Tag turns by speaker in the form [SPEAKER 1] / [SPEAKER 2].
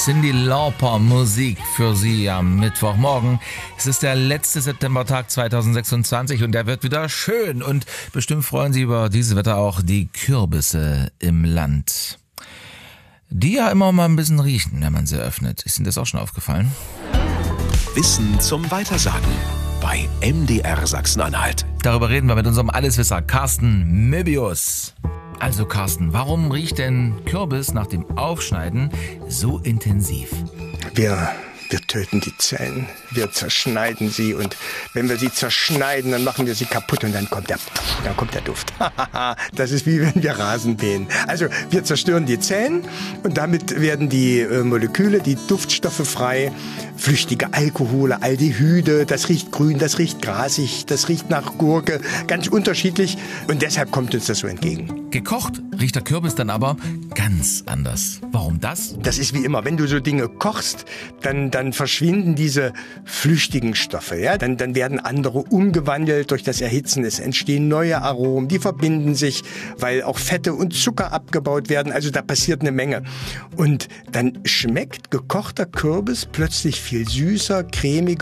[SPEAKER 1] Cyndi Lauper Musik für Sie am Mittwochmorgen. Es ist der letzte Septembertag 2026 und der wird wieder schön. Und bestimmt freuen Sie über dieses Wetter auch die Kürbisse im Land. Die ja immer mal ein bisschen riechen, wenn man sie öffnet. Ist Ihnen das auch schon aufgefallen?
[SPEAKER 2] Wissen zum Weitersagen bei MDR Sachsen-Anhalt.
[SPEAKER 1] Darüber reden wir mit unserem Alleswisser Carsten Möbius. Also Carsten, warum riecht denn Kürbis nach dem Aufschneiden so intensiv?
[SPEAKER 3] Wir töten die Zellen, wir zerschneiden sie und wenn wir sie zerschneiden, dann machen wir sie kaputt und dann kommt der Duft. Das ist wie wenn wir Rasen mähen. Also wir zerstören die Zellen und damit werden die Moleküle, die Duftstoffe frei, flüchtige Alkohole, Aldehyde, das riecht grün, das riecht grasig, das riecht nach Gurke, ganz unterschiedlich und deshalb kommt uns das so entgegen.
[SPEAKER 1] Gekocht riecht der Kürbis dann aber ganz anders. Warum das?
[SPEAKER 3] Das ist wie immer, wenn du so Dinge kochst, dann verschwinden diese flüchtigen Stoffe, ja? Dann werden andere umgewandelt durch das Erhitzen, es entstehen neue Aromen, die verbinden sich, weil auch Fette und Zucker abgebaut werden, also da passiert eine Menge. Und dann schmeckt gekochter Kürbis plötzlich viel süßer, cremiger